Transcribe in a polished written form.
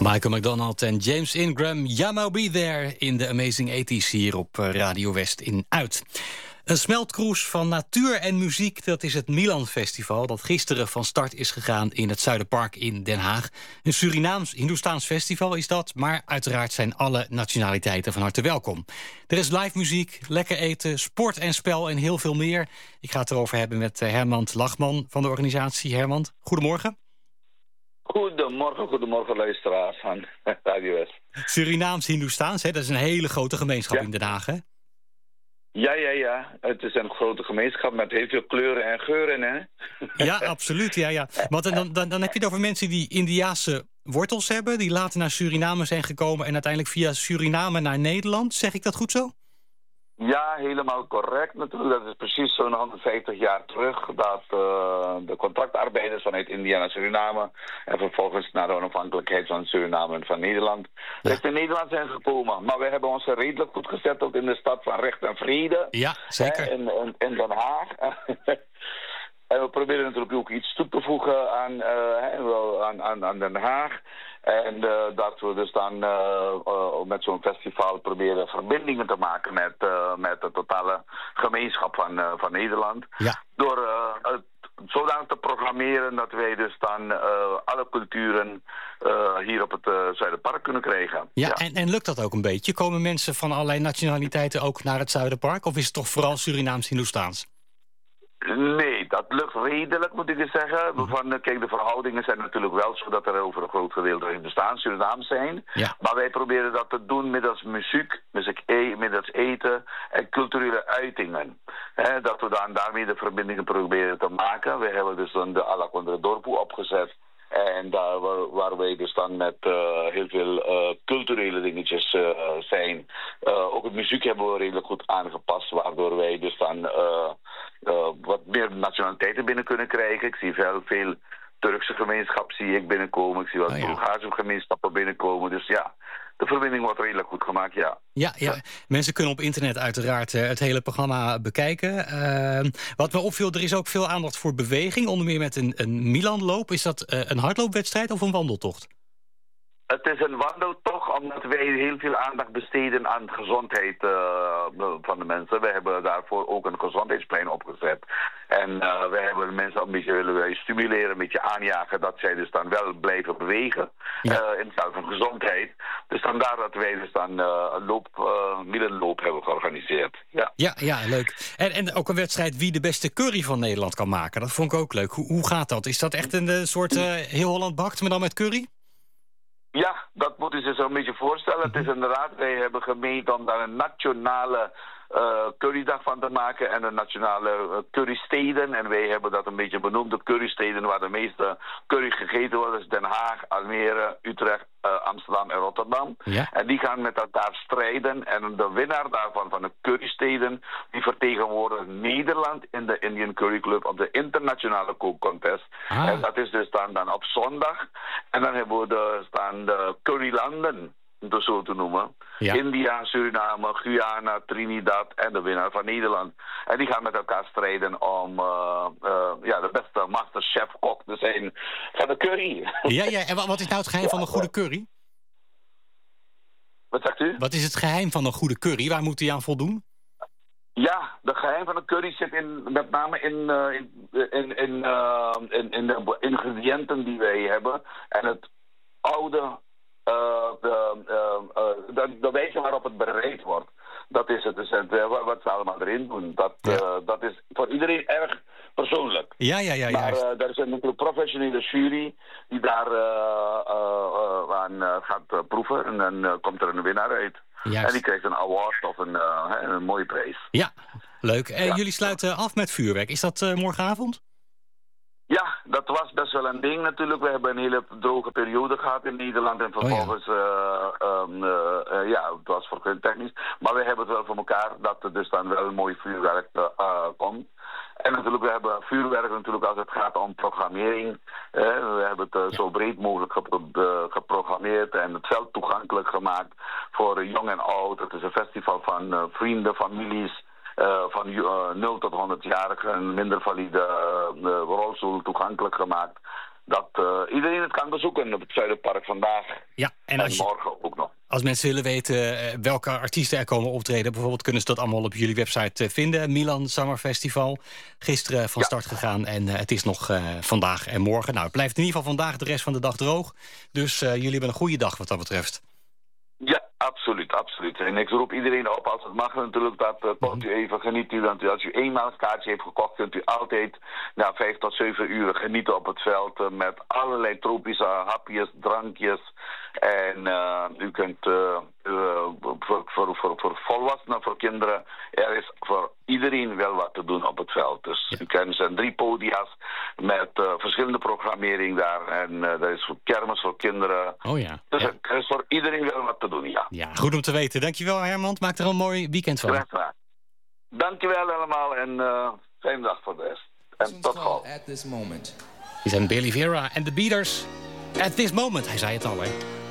Michael McDonald en James Ingram, I'll Be There in The Amazing 80s hier op Radio West in Uit. Een smeltkroes van natuur en muziek, dat is het Milan Festival, dat gisteren van start is gegaan in het Zuiderpark in Den Haag. Een Surinaams-Hindoestaans festival is dat, maar uiteraard zijn alle nationaliteiten van harte welkom. Er is live muziek, lekker eten, sport en spel en heel veel meer. Ik ga het erover hebben met Herman Lachman van de organisatie. Herman, goedemorgen. Goedemorgen luisteraars van Radio West. Surinaams-Hindoestaans, dat is een hele grote gemeenschap in Den Haag, hè? Ja. Het is een grote gemeenschap met heel veel kleuren en geuren, hè? Ja, absoluut, ja. Want dan heb je het over mensen die Indiase wortels hebben, die later naar Suriname zijn gekomen en uiteindelijk via Suriname naar Nederland. Zeg ik dat goed zo? Ja, helemaal correct natuurlijk. Dat is precies zo'n 150 jaar terug dat de contractarbeiders vanuit India naar Suriname en vervolgens naar de onafhankelijkheid van Suriname en van Nederland richting Nederland zijn gekomen. Maar we hebben ons redelijk goed gezet ook in de stad van recht en vrede. Ja, zeker. In Den Haag. En we proberen natuurlijk ook iets toe te voegen aan Den Haag. En dat we dus dan met zo'n festival proberen verbindingen te maken met de totale gemeenschap van Nederland. Ja. Door het zodanig te programmeren dat wij dus dan alle culturen hier op het Zuiderpark kunnen krijgen. Ja. En lukt dat ook een beetje? Komen mensen van allerlei nationaliteiten ook naar het Zuiderpark? Of is het toch vooral Surinaams-Hindoestaans? Nee, dat lukt redelijk, moet ik eens zeggen. Kijk, de verhoudingen zijn natuurlijk wel zo dat er over een groot gedeelte Hindoestaans, Surinaams zijn. Ja. Maar wij proberen dat te doen middels muziek, middels eten en culturele uitingen. Dat we dan daarmee de verbindingen proberen te maken. We hebben dus dan de Ala Condre Dorpu opgezet. En daar waar wij dus dan met heel veel culturele dingetjes zijn. Ook het muziek hebben we redelijk goed aangepast, waardoor wij dus dan wat meer nationaliteiten binnen kunnen krijgen. Ik zie veel Turkse gemeenschap zie ik binnenkomen. Ik zie wat Bulgaarse gemeenschappen binnenkomen. Dus ja, de verbinding wordt redelijk goed gemaakt, ja. Ja. Mensen kunnen op internet uiteraard het hele programma bekijken. Wat me opviel, er is ook veel aandacht voor beweging. Onder meer met een Milanloop. Is dat een hardloopwedstrijd of een wandeltocht? Het is een wandeltocht, omdat wij heel veel aandacht besteden aan de gezondheid van de mensen. We hebben daarvoor ook een gezondheidsplein opgezet. En we hebben de mensen een beetje willen stimuleren, een beetje aanjagen, dat zij dus dan wel blijven bewegen in het zaak van gezondheid. Dus vandaar dat wij dus dan een middenloop hebben georganiseerd. Ja, leuk. En ook een wedstrijd wie de beste curry van Nederland kan maken. Dat vond ik ook leuk. Hoe gaat dat? Is dat echt een soort heel Holland bakt, maar dan met curry? Ja, dat moet je zich zo een beetje voorstellen. Het is inderdaad, wij hebben gemeend om daar een nationale currydag van te maken en een nationale currysteden. En wij hebben dat een beetje benoemd, de currysteden waar de meeste curry gegeten wordt. Dus Den Haag, Almere, Utrecht, Amsterdam en Rotterdam. Ja. En die gaan met elkaar strijden. En de winnaar daarvan, van de currysteden, die vertegenwoordigt Nederland in de Indian Curry Club op de internationale kookcontest. En dat is dus dan op zondag. En dan hebben we de currylanden, dus zo te noemen. Ja. India, Suriname, Guyana, Trinidad en de winnaar van Nederland. En die gaan met elkaar strijden om de beste masterchef-kok te zijn van de curry. Ja, en wat is nou het geheim van een goede curry? Wat zegt u? Wat is het geheim van een goede curry? Waar moet hij aan voldoen? Ja, de geheim van de curry zit met name in de ingrediënten die wij hebben. En het oude, de wijze waarop het bereid wordt. Dat is het. Dus wat ze allemaal erin doen. Dat is voor iedereen erg persoonlijk. Ja. Maar er is een professionele jury die daar aan gaat proeven. En dan komt er een winnaar uit. Juist. En die krijgt een award of een mooie prijs. Ja, leuk. Jullie sluiten af met vuurwerk. Is dat morgenavond? Ja, dat was best wel een ding natuurlijk. We hebben een hele droge periode gehad in Nederland. En vervolgens, het was voor technisch. Maar we hebben het wel voor elkaar dat er dus dan wel een mooi vuurwerk komt. En natuurlijk, we hebben vuurwerk natuurlijk als het gaat om programmering. We hebben het zo breed mogelijk geprogrammeerd en het veld toegankelijk gemaakt voor jong en oud. Het is een festival van vrienden, families. Van 0 tot 100-jarigen, minder valide rolstoel toegankelijk gemaakt. dat iedereen het kan bezoeken op het Zuiderpark vandaag. Ja, en morgen ook nog. Als mensen willen weten welke artiesten er komen optreden, bijvoorbeeld, kunnen ze dat allemaal op jullie website vinden. Milan Summer Festival, gisteren van start gegaan en het is nog vandaag en morgen. Nou, het blijft in ieder geval vandaag de rest van de dag droog. Dus jullie hebben een goede dag wat dat betreft. Ja, absoluut. En ik roep iedereen op, als het mag natuurlijk, dat komt u even genieten. Want als u eenmaal een kaartje heeft gekocht, kunt u altijd 5 tot 7 uur genieten op het veld. Met allerlei tropische hapjes, drankjes. En u kunt voor volwassenen, voor kinderen, er is voor iedereen wel wat te doen op het veld. Dus er zijn 3 podia's met verschillende programmering daar. En er is voor kermis voor kinderen. Oh ja. Dus er is voor iedereen wel wat te doen, ja. Ja, goed om te weten. Dankjewel, Herman. Maak er een mooi weekend van. Graag gedaan. Dankjewel allemaal en fijne dag voor de rest. En tot gauw. Hier zijn Billy Vera en de Beaters. At this moment, hij zei het al, hè.